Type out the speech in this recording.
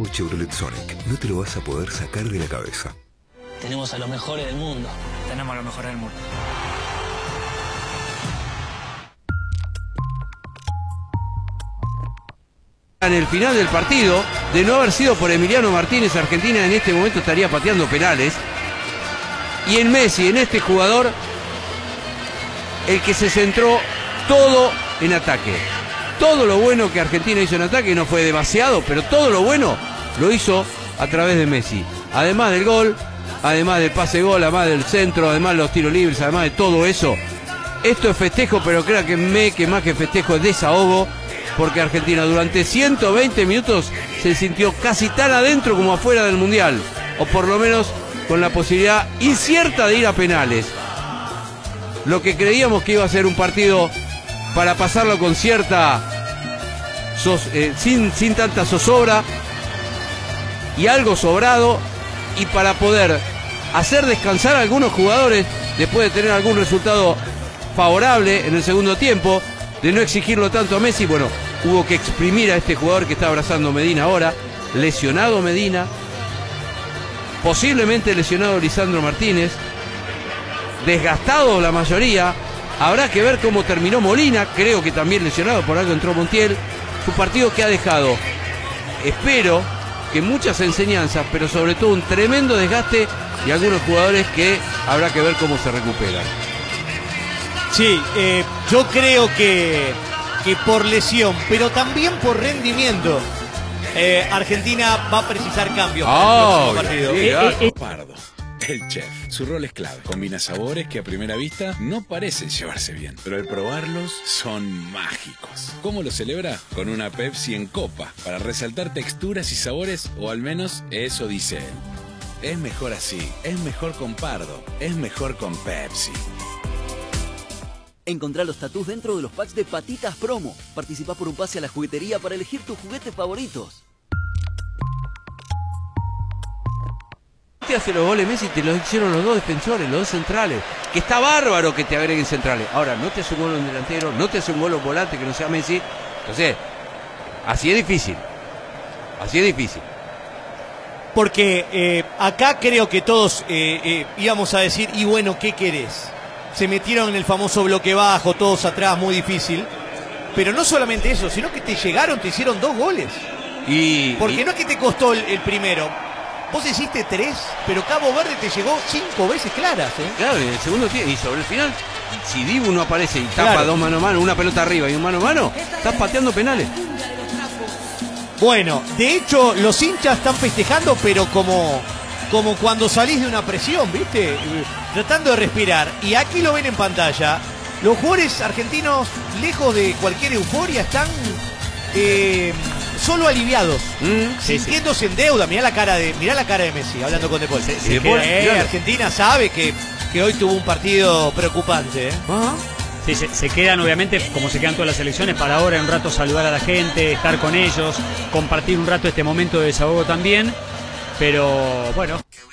nuevo Chevrolet Sonic. No te lo vas a poder sacar de la cabeza. Tenemos a los mejores del mundo. Tenemos a los mejores del mundo. En el final del partido, de no haber sido por Emiliano Martínez, Argentina en este momento estaría pateando penales. Y en Messi, en este jugador, el que se centró todo en ataque. Todo lo bueno que Argentina hizo en ataque no fue demasiado, pero todo lo bueno lo hizo a través de Messi. Además del gol, además del pase gol, además del centro, además de los tiros libres, además de todo eso. Esto es festejo, pero créanme que más que festejo es desahogo, porque Argentina durante 120 minutos se sintió casi tan adentro como afuera del Mundial, o por lo menos con la posibilidad incierta de ir a penales. Lo que creíamos que iba a ser un partido para pasarlo con cierta sin tanta zozobra y algo sobrado, y para poder hacer descansar a algunos jugadores después de tener algún resultado favorable en el segundo tiempo, de no exigirlo tanto a Messi. Bueno, hubo que exprimir a este jugador que está abrazando Medina ahora, lesionado Medina, posiblemente lesionado Lisandro Martínez, desgastado la mayoría. Habrá que ver cómo terminó Molina, creo que también lesionado, por algo entró Montiel. Su partido que ha dejado, espero que muchas enseñanzas, pero sobre todo un tremendo desgaste, y algunos jugadores que habrá que ver cómo se recuperan. Sí, yo creo que por lesión, pero también por rendimiento, Argentina va a precisar cambios para el próximo partido. Pardo, el chef. Su rol es clave. Combina sabores que a primera vista no parecen llevarse bien, pero al probarlos son mágicos. ¿Cómo lo celebra? Con una Pepsi en copa, para resaltar texturas y sabores, o al menos eso dice él. Es mejor así, es mejor con Pardo, es mejor con Pepsi. Encontrá los tatús dentro de los packs de Patitas Promo. Participá por un pase a la juguetería para elegir tus juguetes favoritos. Te hace los goles Messi, te los hicieron los dos defensores, los dos centrales. Que está bárbaro que te agreguen centrales. Ahora, no te hace un gol un delantero, no te hace un gol un volante que no sea Messi. Entonces, así es difícil. Así es difícil. Porque acá creo que todos íbamos a decir, y bueno, ¿qué querés? Se metieron en el famoso bloque bajo, todos atrás, muy difícil. Pero no solamente eso, sino que te llegaron, te hicieron 2 goles. Porque no es que te costó el primero. Vos hiciste 3, pero Cabo Verde te llegó 5 veces claras. Claro, en el segundo tiempo, y sobre el final, si Dibu no aparece y tapa 2 mano a mano, una pelota arriba y un mano a mano, estás pateando penales. Bueno, de hecho, los hinchas están festejando, pero como cuando salís de una presión, ¿viste? Tratando de respirar. Y aquí lo ven en pantalla. Los jugadores argentinos, lejos de cualquier euforia, están solo aliviados, sintiéndose en deuda. Mirá la cara de Messi hablando con De Paul. Argentina sabe que hoy tuvo un partido preocupante. Sí, se quedan obviamente, como se quedan todas las elecciones, para ahora en un rato saludar a la gente, estar con ellos, compartir un rato este momento de desahogo también. Pero bueno.